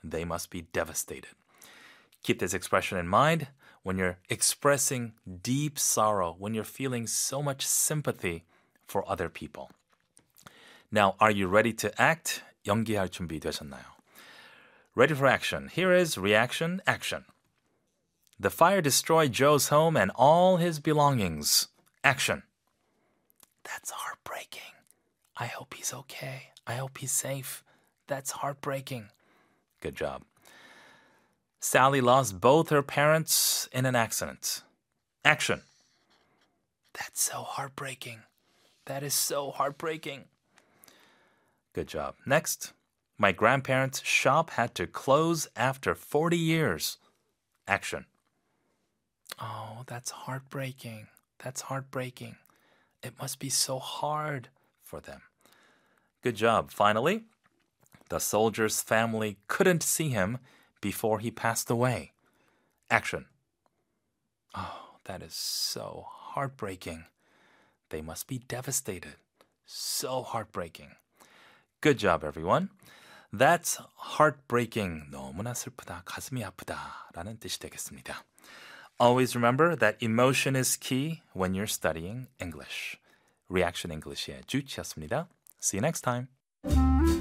They must be devastated. Keep this expression in mind when you're expressing deep sorrow, when you're feeling so much sympathy for other people. Now, are you ready to act? 연기할 준비 되셨나요? Ready for action. Here is reaction, action. The fire destroyed Joe's home and all his belongings. Action. That's heartbreaking. I hope he's okay. I hope he's safe. That's heartbreaking. Good job. Sally lost both her parents in an accident. Action. That's so heartbreaking. That is so heartbreaking. Good job. Next. My grandparents' shop had to close after 40 years. Action. Oh, that's heartbreaking. That's heartbreaking. It must be so hard for them. Good job. Finally, the soldier's family couldn't see him before he passed away. Action. Oh, that is so heartbreaking. They must be devastated. So heartbreaking. Good job, everyone. That's heartbreaking. 너무나 슬프다. 가슴이 아프다. 라는 뜻이 되겠습니다. Always remember that emotion is key when you're studying English. Reaction English의 주치였습니다. See you next time.